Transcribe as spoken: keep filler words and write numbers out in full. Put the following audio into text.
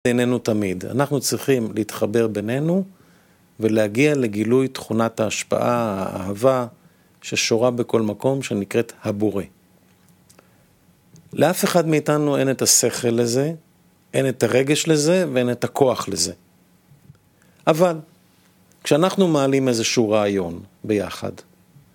איננו תמיד. אנחנו צריכים להתחבר בינינו ולהגיע לגילוי תכונת ההשפעה, האהבה, ששורה בכל מקום, שנקראת הבורא. לאף אחד מאיתנו אין את השכל לזה, אין את הרגש לזה ואין את הכוח לזה. אבל כשאנחנו מעלים איזשהו רעיון ביחד,